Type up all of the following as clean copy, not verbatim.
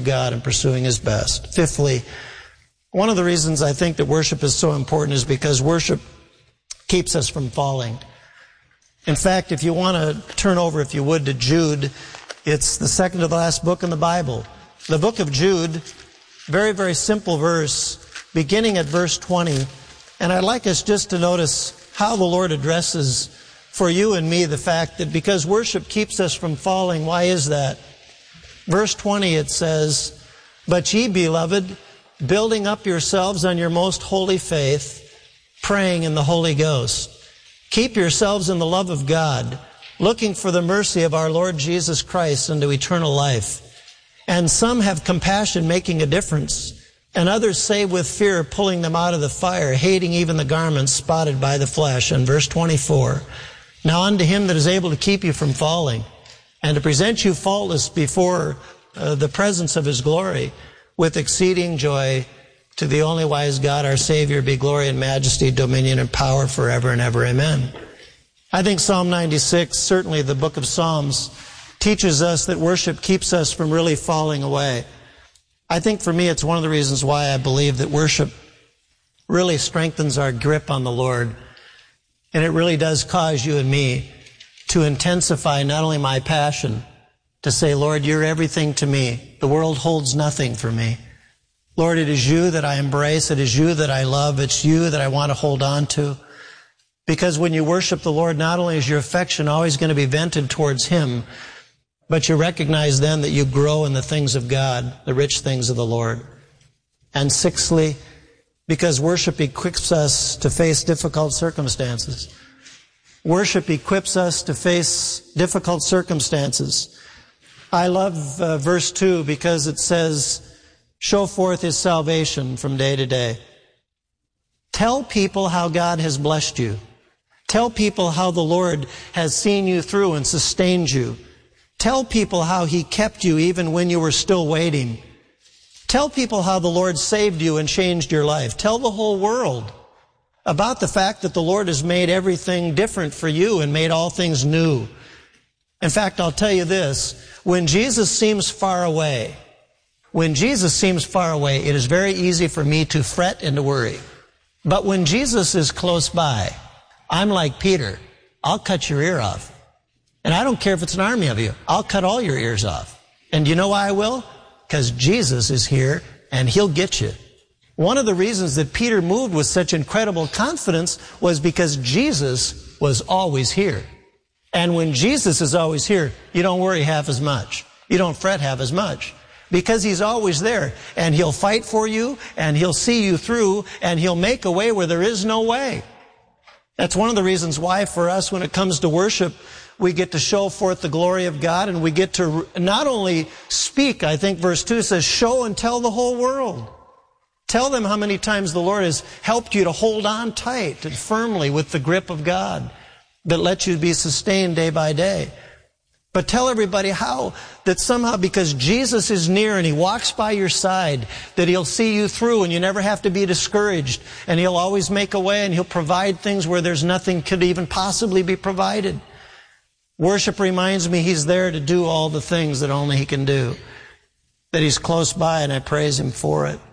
God and pursuing His best. Fifthly, one of the reasons I think that worship is so important is because worship keeps us from falling. In fact, if you want to turn over, if you would, to Jude, it's the second to the last book in the Bible. The book of Jude, very, very simple verse, beginning at verse 20. And I'd like us just to notice how the Lord addresses for you and me the fact that because worship keeps us from falling, why is that? Verse 20, it says, "But ye, beloved, building up yourselves on your most holy faith, praying in the Holy Ghost. Keep yourselves in the love of God, looking for the mercy of our Lord Jesus Christ unto eternal life. And some have compassion, making a difference, and others save with fear, pulling them out of the fire, hating even the garments spotted by the flesh." And verse 24, "Now unto Him that is able to keep you from falling, and to present you faultless before the presence of His glory, with exceeding joy, to the only wise God, our Savior, be glory and majesty, dominion and power forever and ever. Amen." I think Psalm 96, certainly the book of Psalms, teaches us that worship keeps us from really falling away. I think for me it's one of the reasons why I believe that worship really strengthens our grip on the Lord. And it really does cause you and me to intensify not only my passion, to say, "Lord, you're everything to me. The world holds nothing for me. Lord, it is you that I embrace. It is you that I love. It's you that I want to hold on to." Because when you worship the Lord, not only is your affection always going to be vented towards Him, but you recognize then that you grow in the things of God, the rich things of the Lord. And sixthly, because worship equips us to face difficult circumstances. Worship equips us to face difficult circumstances. I love verse 2 because it says, "Show forth His salvation from day to day." Tell people how God has blessed you. Tell people how the Lord has seen you through and sustained you. Tell people how He kept you even when you were still waiting. Tell people how the Lord saved you and changed your life. Tell the whole world about the fact that the Lord has made everything different for you and made all things new. In fact, I'll tell you this, when Jesus seems far away, it is very easy for me to fret and to worry. But when Jesus is close by, I'm like Peter. I'll cut your ear off. And I don't care if it's an army of you. I'll cut all your ears off. And do you know why I will? Because Jesus is here and He'll get you. One of the reasons that Peter moved with such incredible confidence was because Jesus was always here. And when Jesus is always here, you don't worry half as much. You don't fret half as much. Because He's always there. And He'll fight for you, and He'll see you through, and He'll make a way where there is no way. That's one of the reasons why for us, when it comes to worship, we get to show forth the glory of God, and we get to not only speak, I think verse 2 says, show and tell the whole world. Tell them how many times the Lord has helped you to hold on tight and firmly with the grip of God that lets you be sustained day by day. But tell everybody how that somehow because Jesus is near and He walks by your side, that He'll see you through and you never have to be discouraged. And He'll always make a way and He'll provide things where there's nothing could even possibly be provided. Worship reminds me He's there to do all the things that only He can do. That He's close by and I praise Him for it.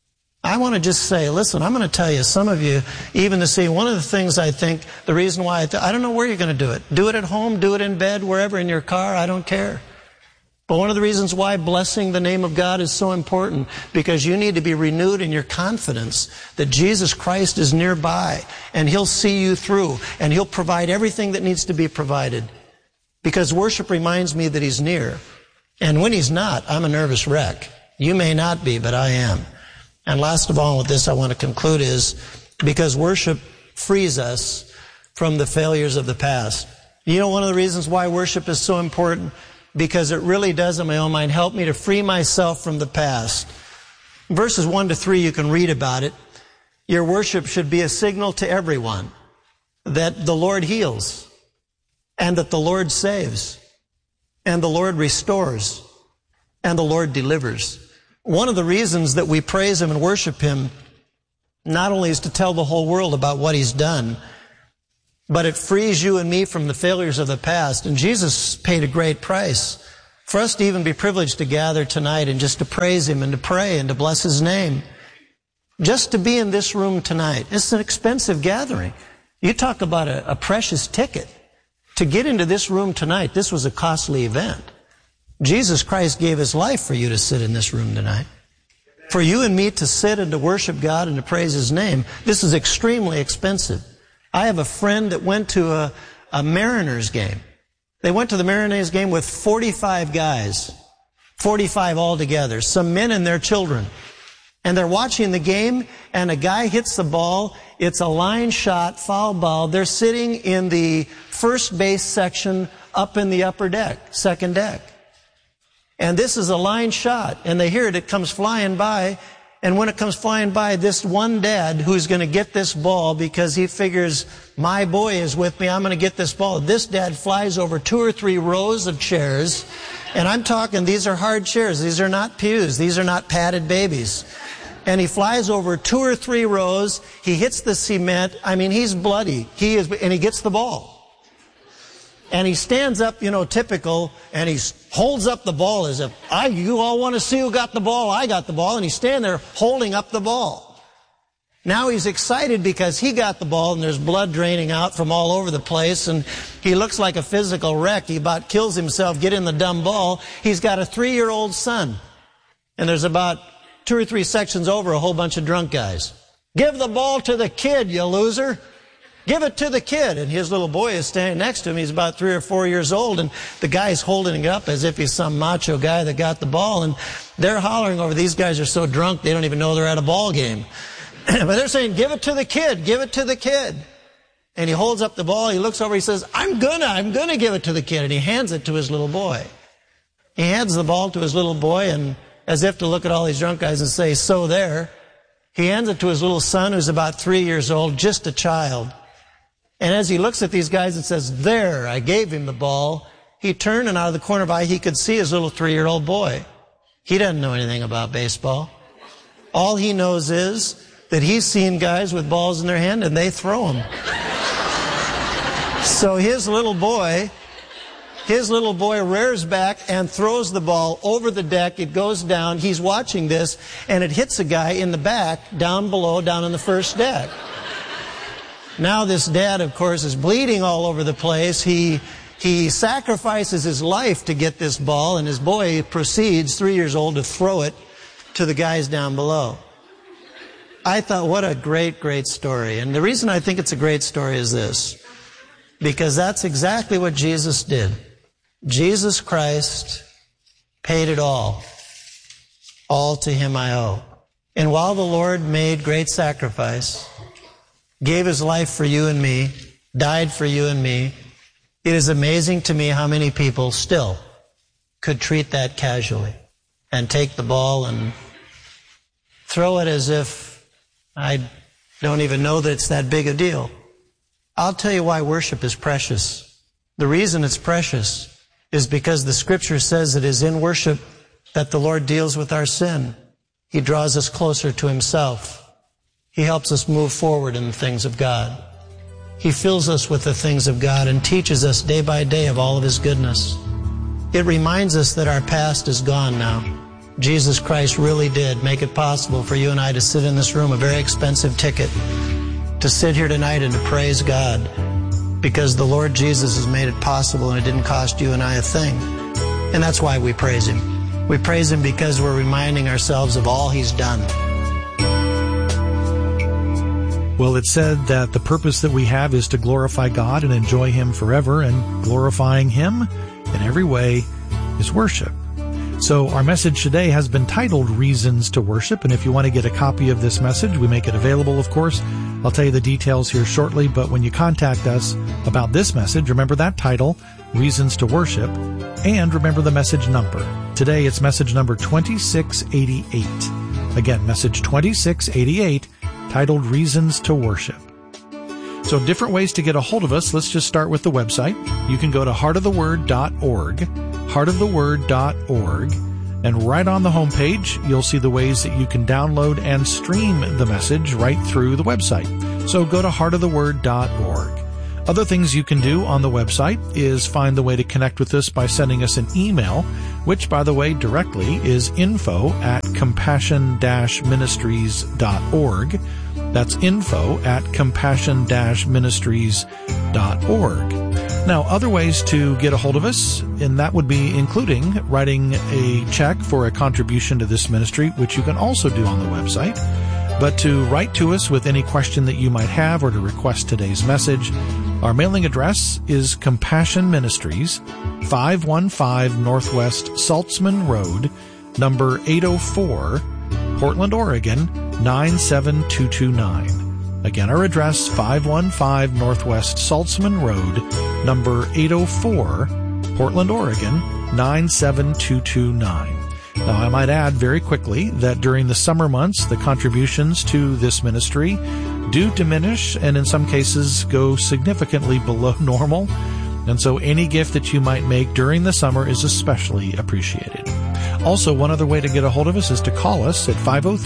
I want to just say, listen, I'm going to tell you, some of you, even to see, one of the things I think, the reason why, I don't know where you're going to do it. Do it at home, do it in bed, wherever, in your car, I don't care. But one of the reasons why blessing the name of God is so important, because you need to be renewed in your confidence that Jesus Christ is nearby, and He'll see you through, and He'll provide everything that needs to be provided. Because worship reminds me that He's near. And when He's not, I'm a nervous wreck. You may not be, but I am. And last of all, with this I want to conclude is because worship frees us from the failures of the past. You know, one of the reasons why worship is so important, because it really does, in my own mind, help me to free myself from the past. Verses 1 to 3, you can read about it. Your worship should be a signal to everyone that the Lord heals, and that the Lord saves, and the Lord restores, and the Lord delivers. One of the reasons that we praise Him and worship Him not only is to tell the whole world about what He's done, but it frees you and me from the failures of the past. And Jesus paid a great price For us to even be privileged to gather tonight and just to praise Him and to pray and to bless His name. Just to be in this room tonight. It's an expensive gathering. You talk about a precious ticket. To get into this room tonight, this was a costly event. Jesus Christ gave His life for you to sit in this room tonight. For you and me to sit and to worship God and to praise His name, this is extremely expensive. I have a friend that went to a Mariners game. They went to the Mariners game with 45 guys. 45 altogether. Some men and their children. And they're watching the game, and a guy hits the ball. It's a line shot, foul ball. They're sitting in the first base section up in the upper deck, second deck. And this is a line shot, and they hear it. It comes flying by, and when it comes flying by, this one dad who's going to get this ball because he figures, my boy is with me, I'm going to get this ball. This dad flies over 2 or 3 rows of chairs, and I'm talking, these are hard chairs. These are not pews. These are not padded babies. And he flies over 2 or 3 rows. He hits the cement. I mean, he's bloody. And he gets the ball. And he stands up, typical, and he holds up the ball as if, you all want to see who got the ball? I got the ball. And he's standing there holding up the ball. Now he's excited because he got the ball, and there's blood draining out from all over the place, and he looks like a physical wreck. He about kills himself getting the dumb ball. He's got a 3-year-old son. And there's about 2 or 3 sections over a whole bunch of drunk guys. Give the ball to the kid, you loser. Give it to the kid. And his little boy is standing next to him. He's about 3 or 4 years old, and the guy's holding it up as if he's some macho guy that got the ball, and they're hollering over. These guys are so drunk they don't even know they're at a ball game. But they're saying, give it to the kid, give it to the kid. And he holds up the ball, he looks over, he says, I'm gonna give it to the kid. And he hands it to his little boy. He hands the ball to his little boy, and as if to look at all these drunk guys and say, so there. He hands it to his little son, who's about 3 years old, just a child. And as he looks at these guys and says, there, I gave him the ball, he turned, and out of the corner of his eye, he could see his little 3-year-old boy. He doesn't know anything about baseball. All he knows is that he's seen guys with balls in their hand, and they throw them. So his little boy rears back and throws the ball over the deck. It goes down. He's watching this, and it hits a guy in the back, down below, down on the first deck. Now this dad, of course, is bleeding all over the place. He sacrifices his life to get this ball, and his boy proceeds, 3 years old, to throw it to the guys down below. I thought, what a great, great story. And the reason I think it's a great story is this. Because that's exactly what Jesus did. Jesus Christ paid it all. All to Him I owe. And while the Lord made great sacrifice, gave His life for you and me, died for you and me, it is amazing to me how many people still could treat that casually and take the ball and throw it as if I don't even know that it's that big a deal. I'll tell you why worship is precious. The reason it's precious is because the Scripture says it is in worship that the Lord deals with our sin. He draws us closer to Himself. He helps us move forward in the things of God. He fills us with the things of God and teaches us day by day of all of His goodness. It reminds us that our past is gone now. Jesus Christ really did make it possible for you and I to sit in this room, a very expensive ticket, to sit here tonight and to praise God, because the Lord Jesus has made it possible and it didn't cost you and I a thing. And that's why we praise Him. We praise Him because we're reminding ourselves of all He's done. Well, it's said that the purpose that we have is to glorify God and enjoy Him forever, and glorifying Him in every way is worship. So our message today has been titled Reasons to Worship, and if you want to get a copy of this message, we make it available, of course. I'll tell you the details here shortly, but when you contact us about this message, remember that title, Reasons to Worship, and remember the message number. Today it's message number 2688. Again, message 2688, titled Reasons to Worship. So different ways to get a hold of us. Let's just start with the website. You can go to heartoftheword.org, heartoftheword.org, and right on the homepage, you'll see the ways that you can download and stream the message right through the website. So go to heartoftheword.org. Other things you can do on the website is find the way to connect with us by sending us an email. which, by the way, directly is info@compassion-ministries.org. That's info@compassion-ministries.org. Now, other ways to get a hold of us, and that would be including writing a check for a contribution to this ministry, which you can also do on the website. But to write to us with any question that you might have or to request today's message, our mailing address is Compassion Ministries, 515 Northwest Saltzman Road, number 804, Portland, Oregon, 97229. Again, our address, 515 Northwest Saltzman Road, number 804, Portland, Oregon, 97229. Now, I might add very quickly that during the summer months, the contributions to this ministry do diminish and in some cases go significantly below normal. And so any gift that you might make during the summer is especially appreciated. Also, one other way to get a hold of us is to call us at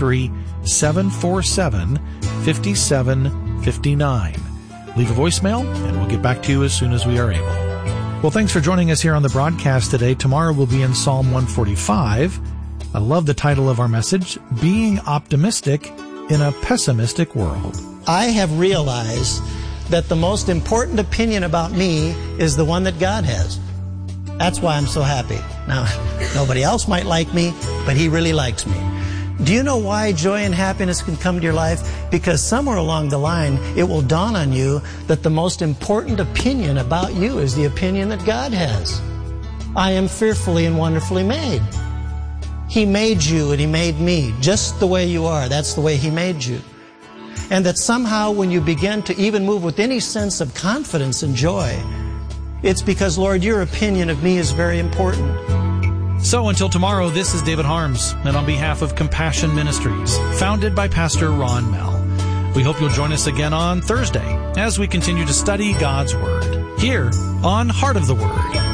503-747-5759. Leave a voicemail, and we'll get back to you as soon as we are able. Well, thanks for joining us here on the broadcast today. Tomorrow we'll be in Psalm 145. I love the title of our message, Being Optimistic in a Pessimistic World. I have realized that the most important opinion about me is the one that God has. That's why I'm so happy. Now, nobody else might like me, but He really likes me. Do you know why joy and happiness can come to your life? Because somewhere along the line, it will dawn on you that the most important opinion about you is the opinion that God has. I am fearfully and wonderfully made. He made you and He made me just the way you are. That's the way He made you. And that somehow when you begin to even move with any sense of confidence and joy, it's because, Lord, your opinion of me is very important. So until tomorrow, this is David Harms, and on behalf of Compassion Ministries, founded by Pastor Ron Mell, we hope you'll join us again on Thursday as we continue to study God's Word here on Heart of the Word.